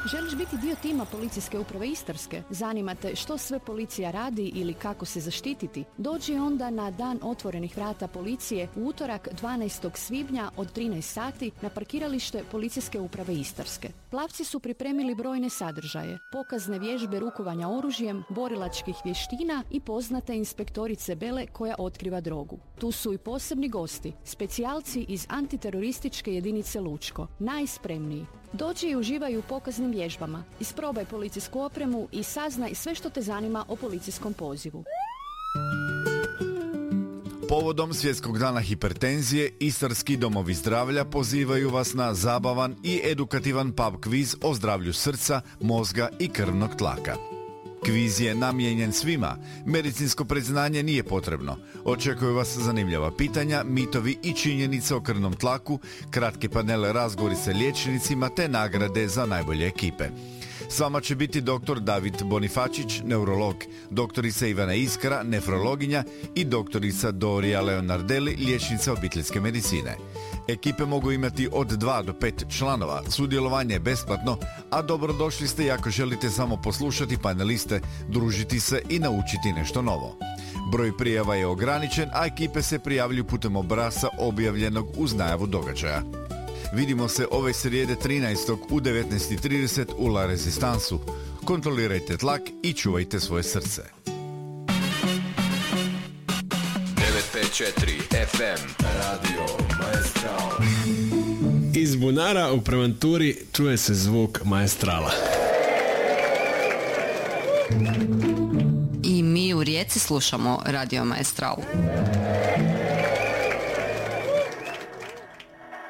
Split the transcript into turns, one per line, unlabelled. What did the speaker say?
Želiš biti dio tima Policijske uprave Istarske? Zanima te što sve policija radi ili kako se zaštititi? Dođi onda na Dan otvorenih vrata policije u utorak 12. svibnja od 13 sati na parkiralište Policijske uprave Istarske. Plavci su pripremili brojne sadržaje, pokazne vježbe rukovanja oružjem, borilačkih vještina i poznate inspektorice Bele koja otkriva drogu. Tu su i posebni gosti, specijalci iz antiterorističke jedinice Lučko, najspremniji. Dođi i uživaj u pokaznim vježbama, isprobaj policijsku opremu i saznaj sve što te zanima o policijskom pozivu.
Povodom Svjetskog dana hipertenzije, Istarski domovi zdravlja pozivaju vas na zabavan i edukativan pub kviz o zdravlju srca, mozga i krvnog tlaka. Kviz je namijenjen svima, medicinsko predznanje nije potrebno. Očekuju vas zanimljiva pitanja, mitovi i činjenice o krvnom tlaku, kratke panele razgovori sa liječnicima te nagrade za najbolje ekipe. S vama će biti dr. David Bonifačić, neurolog, doktorica Ivana Iskra, nefrologinja i doktorica Dorija Leonardelli, liječnica obiteljske medicine. Ekipe mogu imati od 2 do 5 članova, sudjelovanje je besplatno, a dobrodošli ste i ako želite samo poslušati paneliste, družiti se i naučiti nešto novo. Broj prijava je ograničen, a ekipe se prijavljuju putem obrasca objavljenog uz najavu događaja. Vidimo se ove srijede 13. u 19:30 u La Resistansu. Kontrolirajte tlak i čuvajte svoje srce.
954 FM Radio Maestral.
Iz bunara u Preventuri čuje se zvuk Maestrala.
I mi u Rijeci slušamo Radio Maestral.